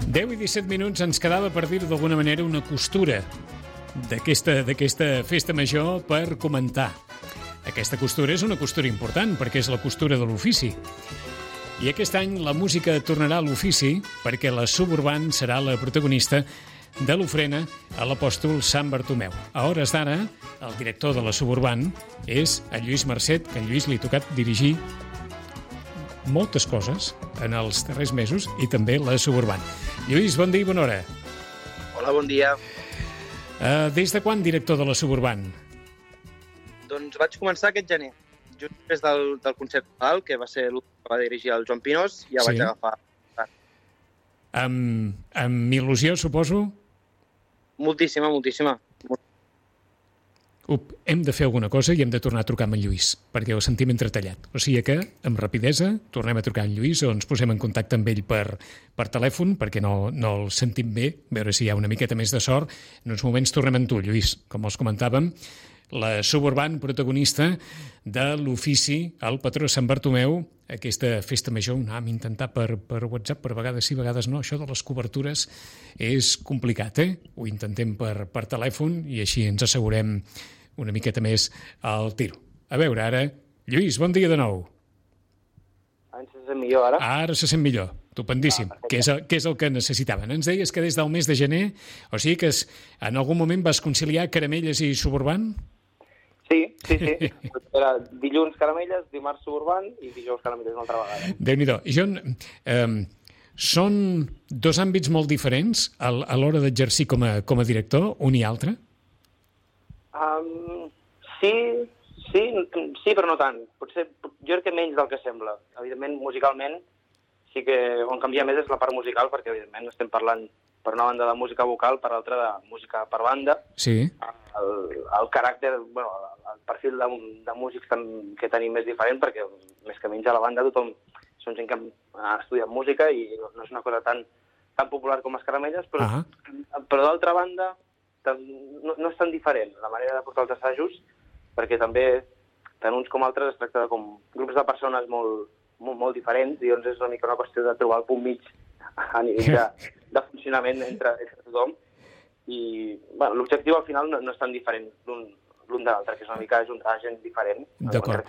10 i 17 minuts ens quedava, per dir-ho d'alguna manera, una costura d'aquesta festa major per comentar. Aquesta costura és una costura important perquè és la costura de l'ofici. I aquest any la música tornarà a l'ofici perquè la Suburban serà la protagonista de l'ofrena a l'apòstol Sant Bartomeu. A hores d'ara, el director de la Suburban és en Lluís Marcet, que a en Lluís li ha tocat dirigir moltes coses en els darrers mesos i també la Suburban. Lluís, bon dia i bona hora. Hola, bon dia. Des de quan director de la Suburban? Doncs vaig començar aquest gener, just després del concert total, que va ser l'últim que va dirigir el Joan Pinós, ja vaig agafar. Amb il·lusió, suposo? Moltíssima. Hem de fer alguna cosa i hem de tornar a trucar amb en Lluís, perquè ho sentim entretallat. O sigui que, amb rapidesa, tornem a trucar amb Lluís o ens posem en contacte amb ell per telèfon, perquè no el sentim bé, a veure si hi ha una miqueta més de sort. En uns moments tornem amb tu, Lluís. Com els comentàvem, la Suburban, protagonista de l'ofici al patró Sant Bartomeu, aquesta festa major. Anàvem a intentar per WhatsApp, per vegades sí, vegades no. Això de les cobertures és complicat, eh? Ho intentem per telèfon i així ens assegurem una miqueta més al tiro. A veure, ara, Lluís, bon dia de nou. Ara se sent millor, ara? Ara se sent millor, estupendíssim. Què és el que necessitaven? Ens deies que des del mes de gener, o sigui que en algun moment vas conciliar Caramelles i Suburban? Sí. Era dilluns Caramelles, dimarts Suburban i dijous Caramelles una altra vegada. Déu-n'hi-do. Són dos àmbits molt diferents a l'hora d'exercir com a director, un i altre? Sí, però no tant. Potser, jo crec que menys del que sembla. Evidentment, musicalment, sí que on canvia més és la part musical, perquè evidentment estem parlant per una banda de música vocal, per l'altra de música per banda. Sí. El caràcter, el perfil de músics que tenim és diferent, perquè més que menys a la banda tothom són gent que ha estudiat música i no és una cosa tan popular com les Caramelles, però d'altra banda no és tan diferent la manera de portar els assajos, perquè també tant uns com altres es tracta de com grups de persones molt diferents, i doncs és una mica una qüestió de trobar el punt mig a nivell de funcionament entre tothom. I l'objectiu al final no és tan diferent l'un de l'altre, que és una mica ajuntar gent diferent. D'acord.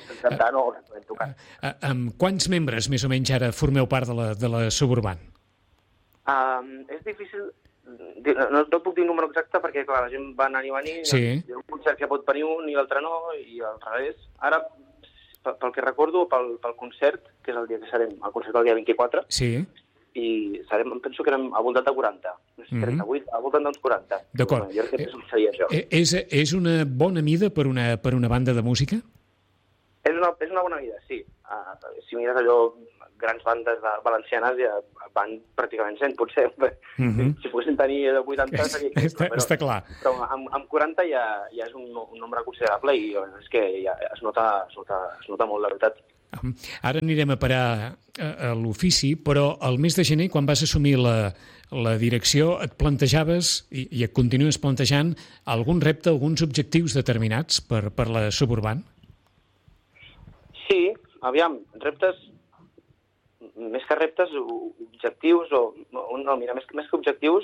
Amb quants membres més o menys ara formeu part de la Suburban? És difícil. No et puc dir un número exacte perquè, clar, la gent va anar i venir. Sí. Hi ha un concert que pot venir un i l'altre no, i al revés. Ara, pel que recordo, pel concert, que és el dia que serem, el concert del dia 24, sí, i penso que érem al voltant de 40, no sé, 38, al voltant d'uns 40. D'acord. Jo crec que seria això. És una bona mida per una banda de música? És una bona mida, sí. Si mires allò, grans bandes valencianes ja van pràcticament 100, potser. Si poguessin tenir 80 seria... Està clar. Però amb 40 ja és un nombre considerable i és que ja es nota molt, la veritat. Ara anirem a parar a l'ofici, però el mes de gener, quan vas assumir la direcció, et plantejaves i et continues plantejant algun repte, alguns objectius determinats per la Suburban? Sí, aviam, reptes, més que reptes, objectius, mira, més que objectius,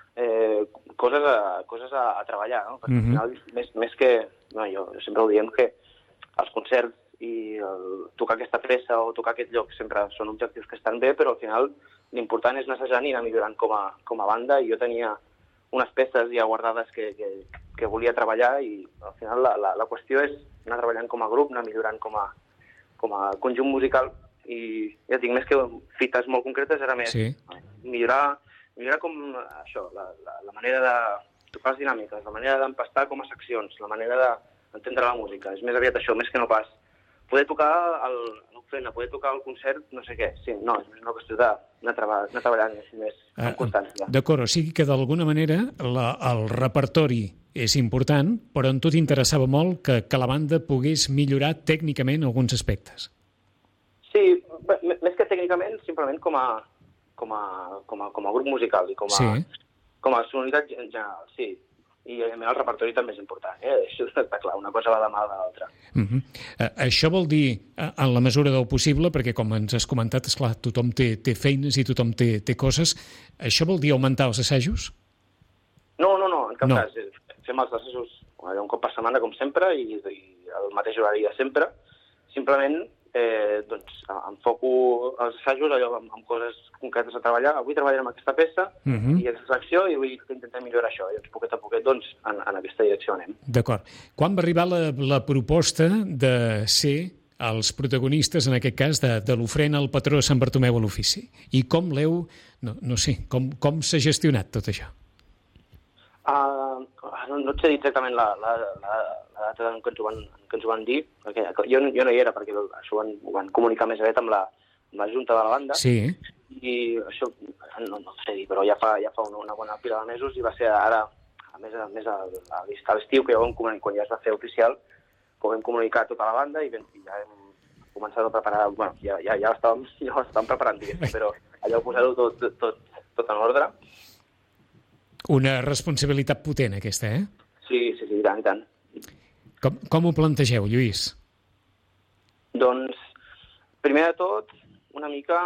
coses a treballar, no? Perquè al final, més que... Jo sempre ho diem que els concerts i tocar aquesta peça o tocar aquest lloc sempre són objectius que estan bé, però al final l'important és anar assajant i anar millorant com a banda, i jo tenia unes peces ja guardades que volia treballar, i al final la qüestió és anar treballant com a grup, anar millorant com a conjunt musical, i ja dic, més que fites molt concretes era més millorar com això, la manera de tocar les dinàmiques, la manera d'empastar com a seccions, la manera d'entendre la música. És més aviat això, més que no pas poder tocar l'ofrena, poder tocar el concert, no sé què. Sí, no, és més una qüestió d'anar treballant més amb constància. D'acord, o sigui que d'alguna manera el repertori és important, però en tu t'interessava molt que la banda pogués millorar tècnicament alguns aspectes. Sí, més que tècnicament, simplement com a grup musical i com a sonoritat general, sí. i evidentment el repertori també és important, això està clar, una cosa va de mà de l'altra. Això vol dir, en la mesura del possible, perquè com ens has comentat, esclar, tothom té feines i tothom té coses, això vol dir augmentar els assajos? No, en cap cas. Fem els assajos un cop per setmana, com sempre, i el mateix horari de sempre. Simplement doncs, enfoco els assajos amb coses concretes a treballar. Avui treballarem aquesta peça i és l'acció i avui intentem millorar això. I poquet a poquet doncs, en aquesta direcció anem. D'acord. Quan va arribar la proposta de ser els protagonistes, en aquest cas, de l'ofrena al patró Sant Bartomeu a l'ofici? I com l'heu... No sé, com s'ha gestionat tot això? No et sé dir exactament la data en què ens ho van dir, perquè jo no hi era, perquè això ho van comunicar més aviat amb la junta de la banda, sí. I això no sé dir, però ja fa una bona pila de mesos, i va ser ara, a més a l'estiu, que quan ja es va fer oficial, que ho vam comunicar a tota la banda, i ja hem començat a preparar, bueno, ja l'estàvem preparant, diguem, però allò ho posar-ho tot en ordre. Una responsabilitat potent, aquesta, eh? Sí, i tant. Com ho plantegeu, Lluís? Doncs, primer de tot, una mica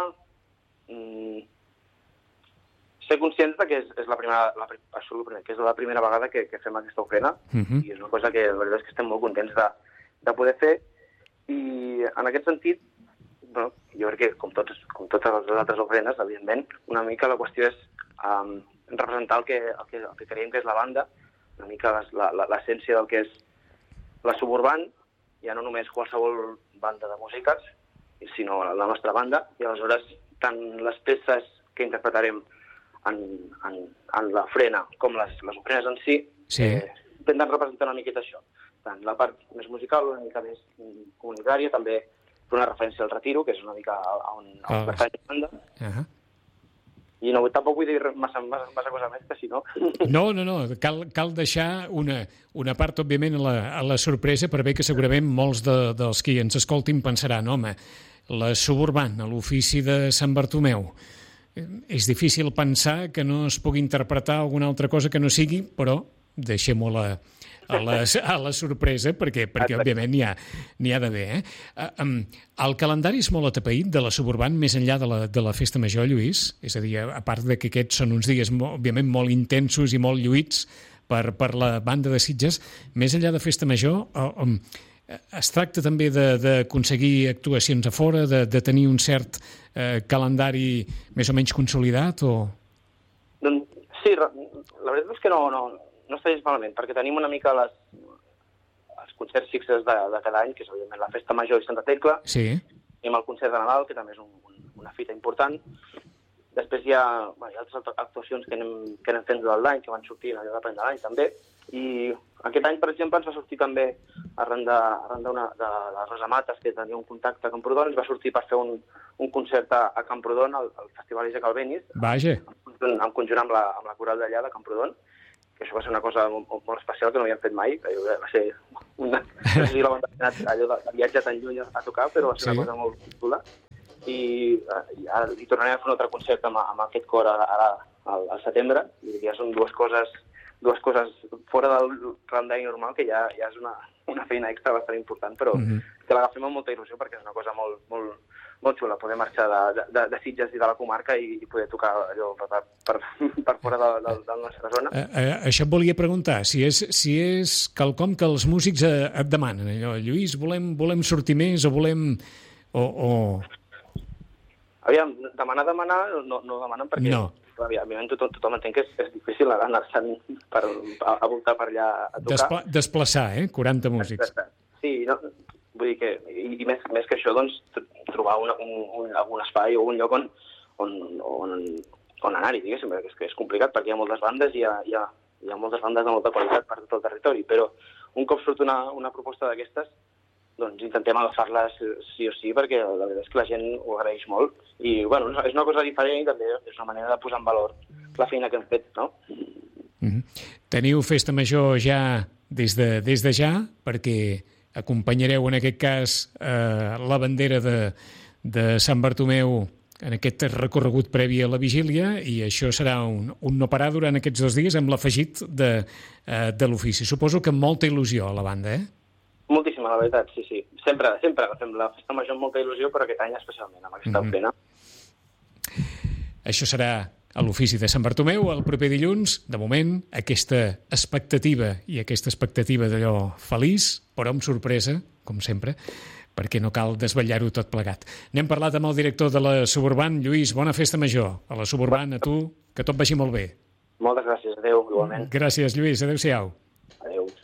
ser conscients que és la primera vegada que fem aquesta ofrena, i és una cosa que la veritat és que estem molt contents de poder fer, i en aquest sentit, bueno, jo crec que com totes les altres ofrenes, evidentment, una mica la qüestió és representar el que creiem que és la banda, una mica l'essència del que és la Suburban, ja no només qualsevol banda de músiques, sinó la nostra banda, i aleshores tant les peces que interpretarem en la frena com les ofrenes en si, intenten representar una miqueta això. Tant la part més musical, una mica més comunitària, també fer una referència al Retiro, que és una mica on pertany la banda. I tampoc vull dir massa cosa més, que si no... No, cal deixar una part, òbviament, a la sorpresa, per bé que segurament molts dels qui ens escoltin pensaran, home, la Suburban, a l'ofici de Sant Bartomeu, és difícil pensar que no es pugui interpretar alguna altra cosa que no sigui, però deixem-ho a la sorpresa, perquè òbviament n'hi ha d'haver. El calendari és molt atapeït de la Suburban, més enllà de la Festa Major, Lluís? És a dir, a part de que aquests són uns dies, òbviament, molt intensos i molt lluïts per la banda de Sitges, més enllà de Festa Major, es tracta també d'aconseguir actuacions a fora, de tenir un cert calendari més o menys consolidat, o...? Sí, la veritat és que no està gens malament, perquè tenim una mica els concerts fixes de cada any, que és evidentment la Festa Major i Santa Tecla, tenim el concert de Nadal, que també és una fita important. Després hi ha altres actuacions que anem fent durant l'any, que van sortir allò depèn de l'any també, i aquest any, per exemple, ens va sortir també arran de les Rosa Mates, que tenia un contacte a Camprodon, ens va sortir per fer un concert a Camprodon, al Festival Isaac Albéniz, en conjunt amb la coral d'allà de Camprodon, que això va ser una cosa molt especial que no havíem fet mai, que va ser no sé si la banda ha anat allò de viatge tan lluny a tocar, però va ser una cosa molt xula. I tornarem a fer un altre concert amb aquest cor ara al setembre, i ja són dues coses fora del calendari normal, que ja és una feina extra bastant important, però que l'agafem amb molta il·lusió perquè és una cosa molt xula, poder marxar de Sitges i de la comarca i poder tocar allò per fora de la nostra zona. Això et volia preguntar, si és quelcom que els músics et demanen, allò, Lluís, volem sortir més o volem... Aviam, demanar no demanen perquè... No. Òbviament tothom entén que és difícil anar-se'n a voltar per allà a tocar. Desplaçar, 40 músics. Sí, no, vull dir que, i més que això, doncs, trobar algun espai o un lloc on anar-hi, diguéssim, que és complicat perquè hi ha moltes bandes i hi ha moltes bandes de molta qualitat per tot el territori, però un cop surt una proposta d'aquestes, doncs intentem agafar-les sí o sí, perquè la veritat és que la gent ho agraeix molt. I, bueno, és una cosa diferent i també és una manera de posar en valor la feina que hem fet, no? Teniu Festa Major ja des de ja, perquè acompanyareu en aquest cas la bandera de Sant Bartomeu en aquest recorregut previ a la vigília, i això serà un no parar durant aquests 2 dies amb l'afegit de l'ofici. Suposo que amb molta il·lusió a la banda, Moltíssima, la veritat, sí. Sempre agafem la festa major amb molta il·lusió, però aquest any especialment, amb aquesta pena. Això serà a l'ofici de Sant Bartomeu el proper dilluns. De moment, aquesta expectativa d'allò feliç, però amb sorpresa, com sempre, perquè no cal desvetllar-ho tot plegat. N'hem parlat amb el director de la Suburban. Lluís, bona festa major a la Suburban, a tu, que tot vagi molt bé. Moltes gràcies, adeu, igualment. Gràcies, Lluís, adeu-siau. Adeu.